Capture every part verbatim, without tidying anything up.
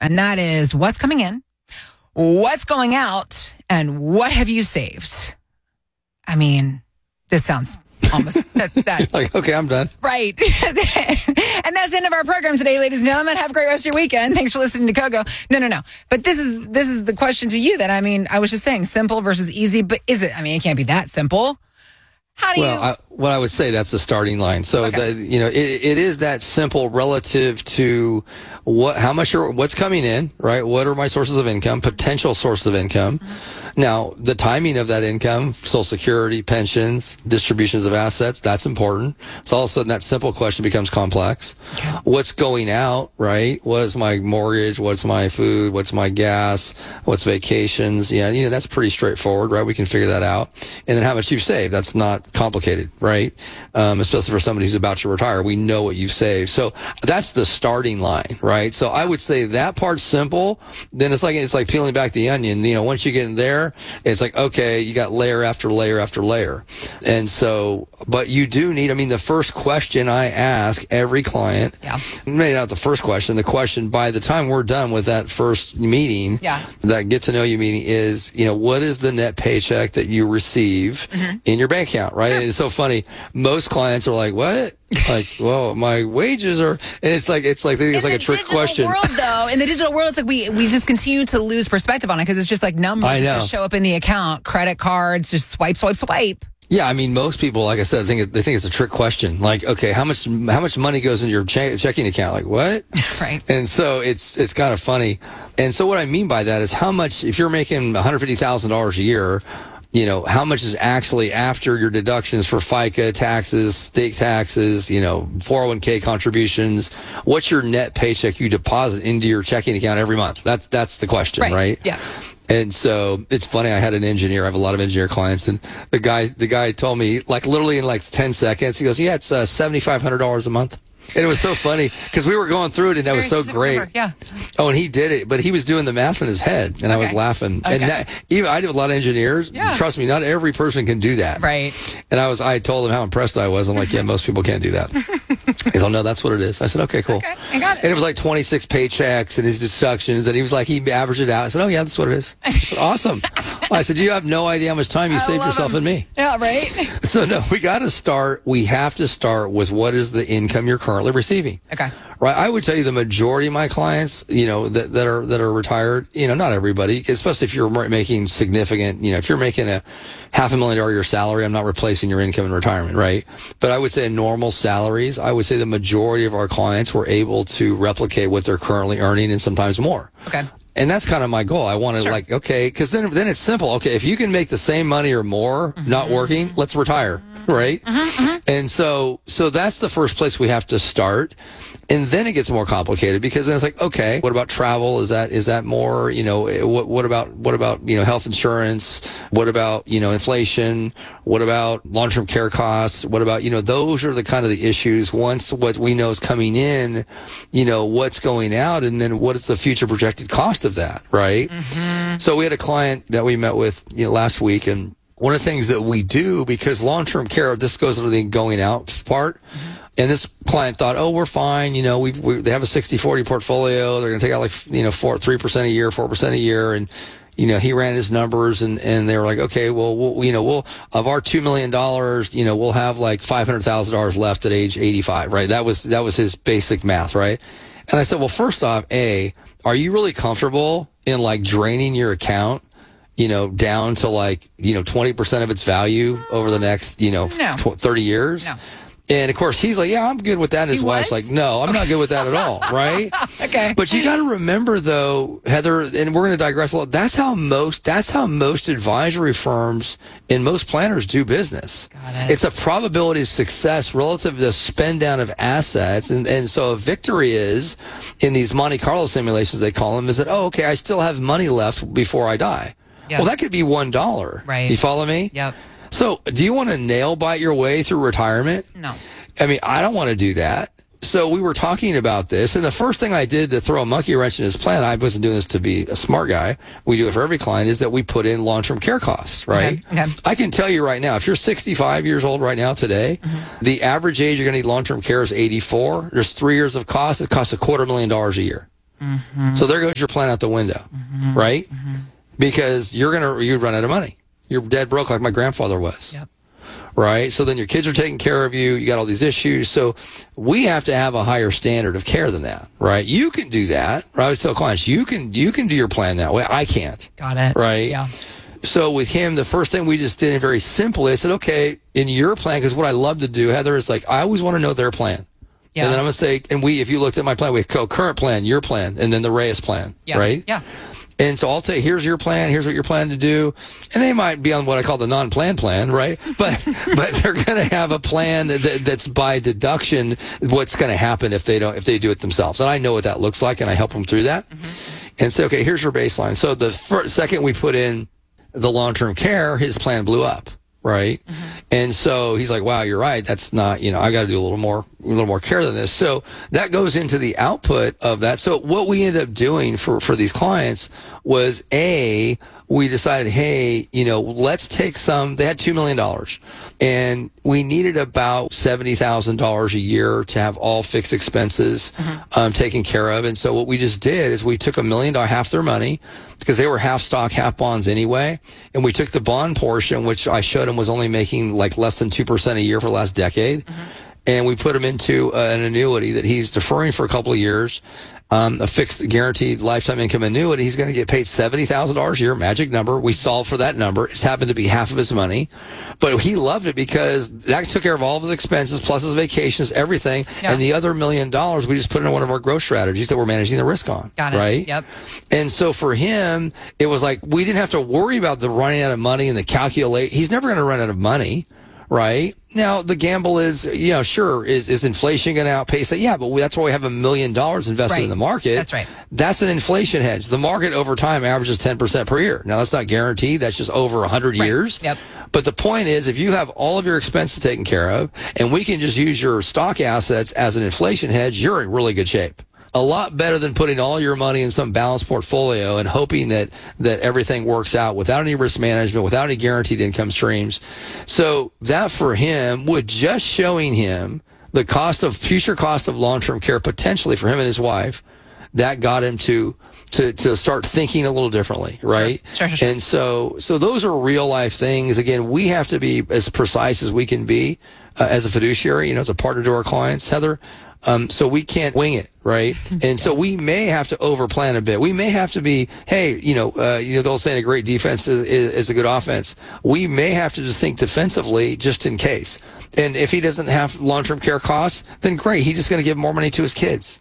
And that is what's coming in, what's going out, and what have you saved? I mean, this sounds almost that's that. Like, okay, I'm done. Right. And that's the end of our program today, ladies and gentlemen. Have a great rest of your weekend. Thanks for listening to Kogo. No, no, no. But this is this is the question to you that, I mean, I was just saying simple versus easy, but is it? I mean, it can't be that simple. How do well, you? I, what I would say, that's the starting line. So, Okay. the, you know, it, it is that simple relative to what, how much, are, what's coming in, right? What are my sources of income, potential sources of income? Mm-hmm. Now, the timing of that income, Social Security, pensions, distributions of assets, that's important. So all of a sudden that simple question becomes complex. Okay. What's going out, right? What is my mortgage? What's my food? What's my gas? What's vacations? Yeah, you know, that's pretty straightforward, right? We can figure that out. And then how much you've saved. That's not complicated, right? Um, especially for somebody who's about to retire. We know what you've saved. So that's the starting line, right? So I would say that part's simple. Then it's like, it's like peeling back the onion. You know, once you get in there, it's like, okay, you got layer after layer after layer. And so, but you do need, I mean, the first question I ask every client, yeah. maybe not the first question, the question by the time we're done with that first meeting, yeah. that get to know you meeting is, you know, what is the net paycheck that you receive mm-hmm. in your bank account, right? Yeah. And it's so funny. Most clients are like, what? Like, well, my wages are, and it's like, it's like, it's in like a trick question. In the digital world, though, in the digital world, it's like we, we just continue to lose perspective on it because it's just like numbers that just show up in the account, credit cards, just swipe, swipe, swipe. Yeah, I mean, most people, like I said, think they think it's a trick question. Like, okay, how much how much money goes into your che- checking account? Like, what? Right. And so it's it's kind of funny. And so what I mean by that is how much, if you're making one hundred fifty thousand dollars a year, you know, how much is actually after your deductions for FICA, taxes, state taxes, you know, four oh one k contributions? What's your net paycheck you deposit into your checking account every month? That's that's the question, right? right? Yeah. And so it's funny. I had an engineer. I have a lot of engineer clients, and the guy, the guy told me, like literally in like ten seconds, he goes, "Yeah, it's uh, seventy-five hundred dollars a month." And it was so funny because we were going through it, and that was so great. Number. Yeah. Oh, and he did it, but he was doing the math in his head, and okay. I was laughing. Okay. And that, even I do a lot of engineers. Yeah. Trust me, not every person can do that. Right. And I was, I told him how impressed I was. I'm like, yeah, most people can't do that. He's like, no, that's what it is. I said, okay, cool. Okay, I got it. And it was like twenty-six paychecks and his deductions, and he was like, he averaged it out. I said, oh yeah, that's what it is. I said, awesome. I said, you have no idea how much time you I saved yourself him. and me. Yeah, right. So no, we got to start. We have to start with what is the income you're currently receiving. Okay. Right. I would tell you the majority of my clients, you know, that, that are, that are retired, you know, not everybody, especially if you're making significant, you know, if you're making a half a million dollar year salary, I'm not replacing your income in retirement, right? But I would say in normal salaries, I would say the majority of our clients were able to replicate what they're currently earning and sometimes more. Okay. And that's kind of my goal. I want to sure. like, okay, because then, then it's simple. Okay, if you can make the same money or more mm-hmm. not working, let's retire, right? Mm-hmm, mm-hmm. And so, so that's the first place we have to start. And then it gets more complicated because then it's like, okay, what about travel? Is that, is that more, you know, what, what about, what about, you know, health insurance? What about, you know, inflation? What about long-term care costs? What about, you know, those are the kind of the issues. Once what we know is coming in, you know, what's going out, and then what is the future projected cost of that, right? Mm-hmm. So we had a client that we met with, you know, last week, and one of the things that we do, because long-term care, this goes to the going out part, mm-hmm. and this client thought, oh, we're fine. You know, we've, we they have a sixty forty portfolio. They're going to take out like, you know, four, three percent a year, four percent a year. And, you know, he ran his numbers, and, and they were like, okay, well, we'll, you know, we'll, of our two million dollars, you know, we'll have like five hundred thousand dollars left at age eighty-five, right? That was, that was his basic math, right? And I said, well, first off, A, are you really comfortable in like draining your account, you know, down to like, you know, twenty percent of its value over the next, you know, no. tw- thirty years? No. And of course, he's like, yeah, I'm good with that. And his he wife's was? like, no, I'm not good with that at all. Right? Okay. But you got to remember though, Heather, and we're going to digress a lot. That's how most, that's how most advisory firms and most planners do business. Got it. It's a probability of success relative to the spend down of assets. And, and so a victory is in these Monte Carlo simulations, they call them, is that, oh, okay, I still have money left before I die. Yep. Well, that could be one dollar. Right. You follow me? Yep. So do you want to nail bite your way through retirement? No. I mean, I don't want to do that. So we were talking about this, and the first thing I did to throw a monkey wrench in his plan, I wasn't doing this to be a smart guy, we do it for every client, is that we put in long-term care costs, right? Okay. Okay. I can tell you right now, if you're sixty-five years old right now today, mm-hmm. the average age you're going to need long-term care is eighty-four. There's three years of cost. It costs a quarter million dollars a year. Mm-hmm. So there goes your plan out the window, mm-hmm. right? Mm-hmm. Because you're gonna you run out of money. You're dead broke like my grandfather was. Yep. Right? So then your kids are taking care of you. You got all these issues. So we have to have a higher standard of care than that, right? You can do that. Right? I always tell clients, you can you can do your plan that way. I can't. Got it. Right? Yeah. So with him, the first thing we just did, and very simply, I said, okay, in your plan, because what I love to do, Heather, is like, I always want to know their plan. Yeah. And then I'm going to say, and we, if you looked at my plan, we have co-current plan, your plan, and then the Reyes plan, yeah. right? Yeah. And so I'll say, here's your plan, here's what you're planning to do. And they might be on what I call the non-plan plan, right? But but they're going to have a plan that, that's by deduction what's going to happen if they don't if they do it themselves. And I know what that looks like, and I help them through that. Mm-hmm. And say, okay, here's your baseline. So the first, second we put in the long-term care, his plan blew up. Right. Mm-hmm. And so he's like, wow, you're right. That's not, you know, I got to do a little more, a little more care than this. So that goes into the output of that. So what we ended up doing for, for these clients was A, we decided, hey, you know, let's take some, they had two million dollars and we needed about seventy thousand dollars a year to have all fixed expenses, mm-hmm. um, taken care of. And so what we just did is we took a million dollar, half their money, because they were half stock, half bonds anyway. And we took the bond portion, which I showed him was only making like less than two percent a year for the last decade. Mm-hmm. And we put him into uh, an annuity that he's deferring for a couple of years. Um, a fixed guaranteed lifetime income annuity. He's going to get paid seventy thousand dollars a year, magic number. We solved for that number. It's happened to be half of his money, but he loved it because that took care of all of his expenses, plus his vacations, everything. Yeah. And the other million dollars, we just put in one of our growth strategies that we're managing the risk on. Got it. Right? Yep. And so for him, it was like, we didn't have to worry about the running out of money and the calculate. He's never going to run out of money. Right? Now, the gamble is, you know, sure, is, is inflation going to outpace it? Yeah, but we, that's why we have a million dollars invested right. in the market. That's right. That's an inflation hedge. The market over time averages ten percent per year. Now, that's not guaranteed. That's just over one hundred right. years. Yep. But the point is, if you have all of your expenses taken care of, and we can just use your stock assets as an inflation hedge, you're in really good shape. A lot better than putting all your money in some balanced portfolio and hoping that, that everything works out without any risk management, without any guaranteed income streams. So that for him, with just showing him the cost of future cost of long-term care potentially for him and his wife, that got him to to to start thinking a little differently, right? Sure, sure, sure. And so so those are real life things. Again, we have to be as precise as we can be uh, as a fiduciary, you know, as a partner to our clients, Heather. Um, so we can't wing it, right? And so we may have to overplan a bit. We may have to be, hey, you know, uh, you know, they'll say a great defense is, is, is a good offense. We may have to just think defensively just in case. And if he doesn't have long-term care costs, then great. He's just going to give more money to his kids.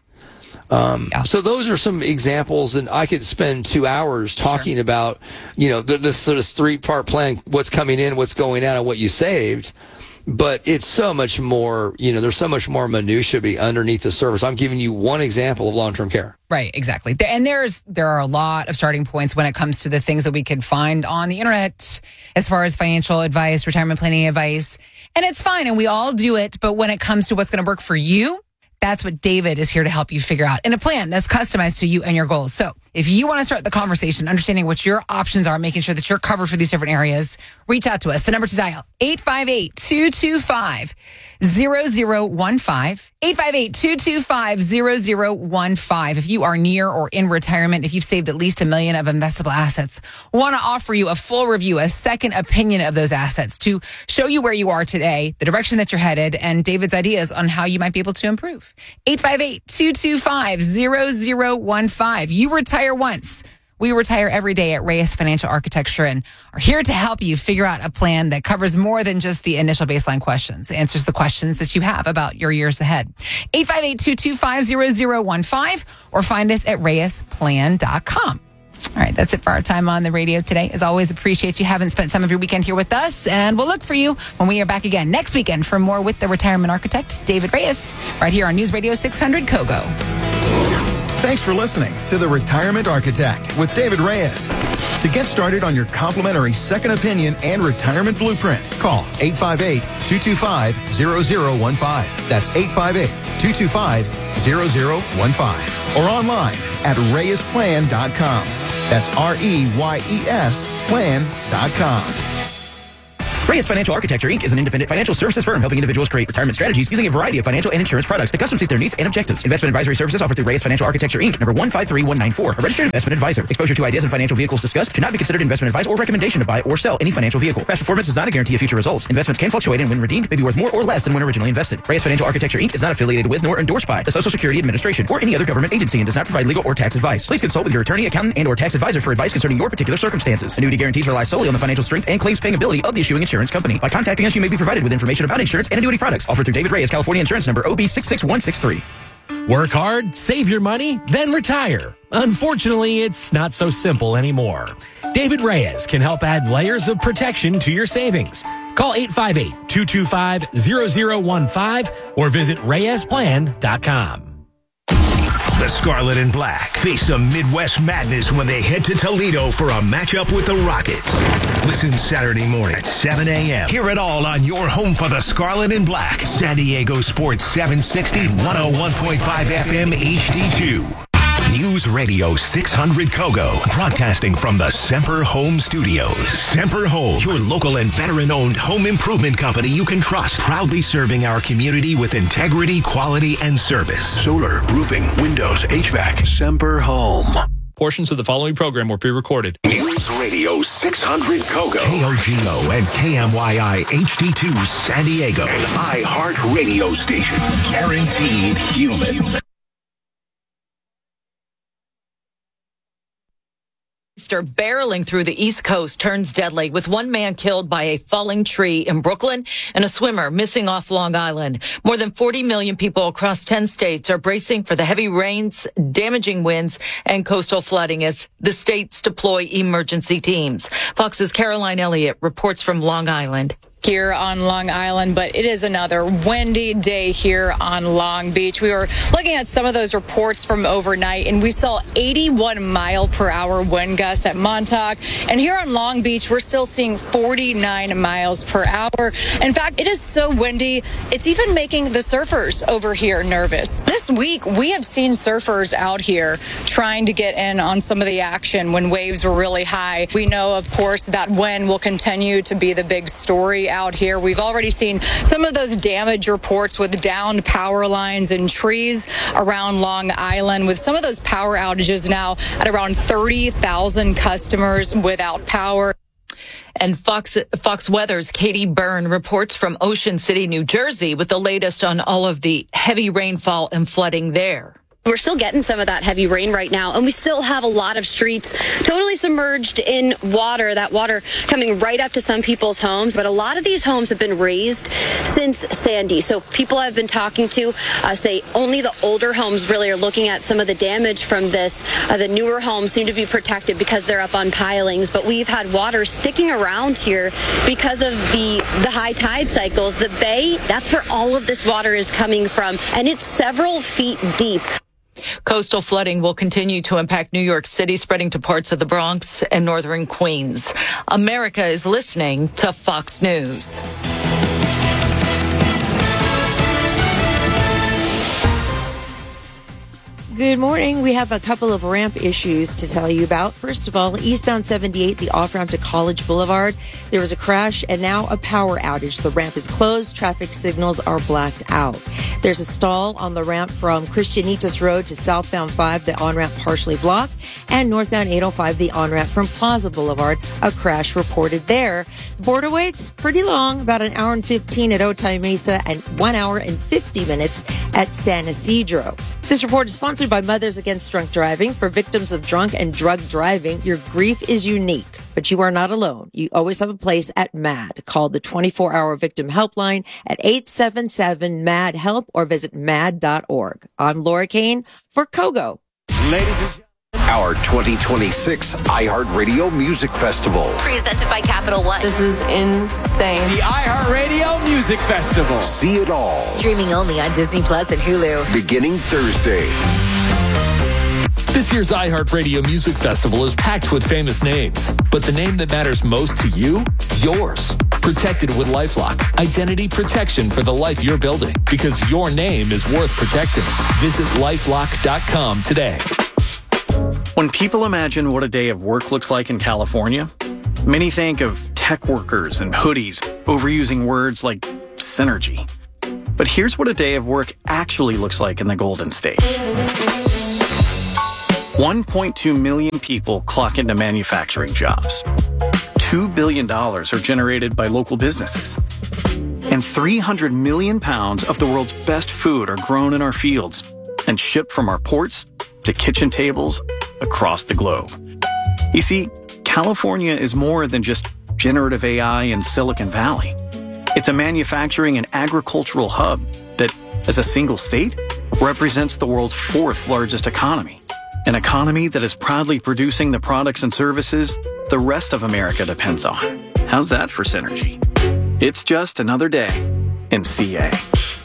Um, yeah. So those are some examples, and I could spend two hours talking sure. about, you know, the, this sort of three-part plan, what's coming in, what's going out, and what you saved. But it's so much more, you know, there's so much more minutia be underneath the surface. I'm giving you one example of long-term care. Right, exactly. And there's there are a lot of starting points when it comes to the things that we could find on the internet as far as financial advice, retirement planning advice. And it's fine, and we all do it. But when it comes to what's going to work for you, that's what David is here to help you figure out in a plan that's customized to you and your goals. So if you want to start the conversation, understanding what your options are, making sure that you're covered for these different areas, reach out to us. The number to dial, eight five eight, two two five, zero zero one five. eight five eight, two two five, zero zero one five. If you are near or in retirement, if you've saved at least a million of investable assets, want to offer you a full review, a second opinion of those assets to show you where you are today, the direction that you're headed, and David's ideas on how you might be able to improve. eight five eight, two two five, zero zero one five. You retire once. We retire every day at Reyes Financial Architecture and are here to help you figure out a plan that covers more than just the initial baseline questions, answers the questions that you have about your years ahead. eight five eight, two two five, zero zero one five or find us at reyes plan dot com. All right, that's it for our time on the radio today. As always, appreciate you having spent some of your weekend here with us, and we'll look for you when we are back again next weekend for more with the retirement architect, David Reyes, right here on News Radio six hundred Kogo. Thanks for listening to The Retirement Architect with David Reyes. To get started on your complimentary second opinion and retirement blueprint, call eight five eight, two two five, zero zero one five. That's eight five eight, two two five, zero zero one five. Or online at reyes plan dot com. That's R E Y E S plan dot com. Reyes Financial Architecture, Incorporated is an independent financial services firm helping individuals create retirement strategies using a variety of financial and insurance products to custom suit their needs and objectives. Investment advisory services offered through Reyes Financial Architecture, Incorporated, number one five three one nine four, a registered investment advisor. Exposure to ideas and financial vehicles discussed should not be considered investment advice or recommendation to buy or sell any financial vehicle. Past performance is not a guarantee of future results. Investments can fluctuate and when redeemed may be worth more or less than when originally invested. Reyes Financial Architecture, Incorporated is not affiliated with nor endorsed by the Social Security Administration or any other government agency and does not provide legal or tax advice. Please consult with your attorney, accountant, and or tax advisor for advice concerning your particular circumstances. Annuity guarantees rely solely on the financial strength and claims paying ability of the issuing insurance company. By contacting us, you may be provided with information about insurance and annuity products offered through David Reyes, California Insurance Number O B six six one six three. Work hard, save your money, then retire. Unfortunately, it's not so simple anymore. David Reyes can help add layers of protection to your savings. Call eight five eight, two two five, zero zero one five or visit reyes plan dot com. The Scarlet and Black face some Midwest madness when they head to Toledo for a matchup with the Rockets. Listen Saturday morning at seven a.m. Hear it all on your home for the Scarlet and Black. San Diego Sports seven sixty, one oh one point five F M H D two. News Radio six hundred Kogo, broadcasting from the Semper Home Studios. Semper Home, your local and veteran-owned home improvement company you can trust, proudly serving our community with integrity, quality, and service. Solar, roofing, windows, H V A C. Semper Home. Portions of the following program were pre-recorded. News Radio six hundred Kogo, K O G O and K M Y I H D two San Diego, an iHeart radio station, guaranteed human. Barreling through the East Coast turns deadly with one man killed by a falling tree in Brooklyn and a swimmer missing off Long Island. More than forty million people across ten states are bracing for the heavy rains, damaging winds, and coastal flooding as the states deploy emergency teams. Fox's Caroline Elliott reports from Long Island. Here on Long Island, but it is another windy day here on Long Beach. We were looking at some of those reports from overnight, and we saw eighty-one mile per hour wind gusts at Montauk. And here on Long Beach, we're still seeing forty-nine miles per hour. In fact, it is so windy, it's even making the surfers over here nervous. This week, we have seen surfers out here trying to get in on some of the action when waves were really high. We know, of course, that wind will continue to be the big story out here. We've already seen some of those damage reports with downed power lines and trees around Long Island, with some of those power outages now at around thirty thousand customers without power. And Fox Fox Weather's Katie Byrne reports from Ocean City, New Jersey, with the latest on all of the heavy rainfall and flooding there. We're still getting some of that heavy rain right now, and we still have a lot of streets totally submerged in water, that water coming right up to some people's homes. But a lot of these homes have been raised since Sandy. So people I've been talking to uh, say only the older homes really are looking at some of the damage from this. Uh, the newer homes seem to be protected because they're up on pilings. But we've had water sticking around here because of the, the high tide cycles. The bay, that's where all of this water is coming from, and it's several feet deep. Coastal flooding will continue to impact New York City, spreading to parts of the Bronx and northern Queens. America is listening to Fox News. Good morning. We have a couple of ramp issues to tell you about. First of all, eastbound seventy-eight, the off-ramp to College Boulevard, there was a crash and now a power outage. The ramp is closed. Traffic signals are blacked out. There's a stall on the ramp from Christianitas Road to southbound five, the on-ramp partially blocked, and northbound eight oh five, the on-ramp from Plaza Boulevard, a crash reported there. Border waits pretty long, about an hour and fifteen at Otay Mesa and one hour and fifty minutes at San Isidro. This report is sponsored by Mothers Against Drunk Driving. For victims of drunk and drug driving, your grief is unique, but you are not alone. You always have a place at MAD. Call the twenty-four hour victim helpline at eight seven seven M A D HELP or visit mad dot org. I'm Laura Kane for Kogo. Ladies and gentlemen, our twenty twenty-six iHeartRadio Music Festival. Presented by Capital One. This is insane. The iHeartRadio Music Festival. See it all. Streaming only on Disney Plus and Hulu. Beginning Thursday. This year's iHeartRadio Music Festival is packed with famous names, but the name that matters most to you, yours. Protected with LifeLock. Identity protection for the life you're building, because your name is worth protecting. Visit lifelock dot com today. When people imagine what a day of work looks like in California, many think of tech workers and hoodies overusing words like synergy. But here's what a day of work actually looks like in the Golden State. one point two million people clock into manufacturing jobs. two billion dollars are generated by local businesses. And three hundred million pounds of the world's best food are grown in our fields and shipped from our ports to kitchen tables across the globe. You see, California is more than just generative A I in Silicon Valley. It's a manufacturing and agricultural hub that, as a single state, represents the world's fourth largest economy. An economy that is proudly producing the products and services the rest of America depends on. How's that for synergy? It's just another day in C A.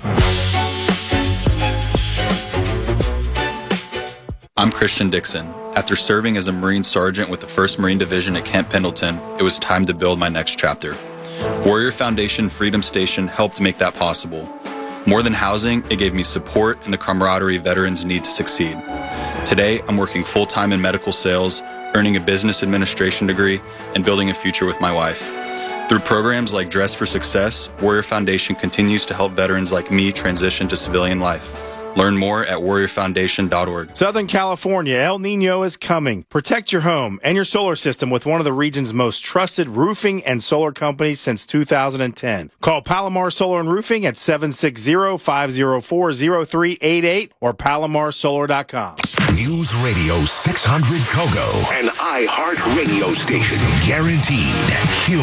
I'm Christian Dixon. After serving as a Marine Sergeant with the first Marine Division at Camp Pendleton, it was time to build my next chapter. Warrior Foundation Freedom Station helped make that possible. More than housing, it gave me support and the camaraderie veterans need to succeed. Today, I'm working full-time in medical sales, earning a business administration degree, and building a future with my wife. Through programs like Dress for Success, Warrior Foundation continues to help veterans like me transition to civilian life. Learn more at warrior foundation dot org. Southern California, El Nino is coming. Protect your home and your solar system with one of the region's most trusted roofing and solar companies since two thousand ten. Call Palomar Solar and Roofing at seven six zero, five zero four, zero three eight eight or palomar solar dot com. News Radio six hundred Kogo, an iHeart radio station. Guaranteed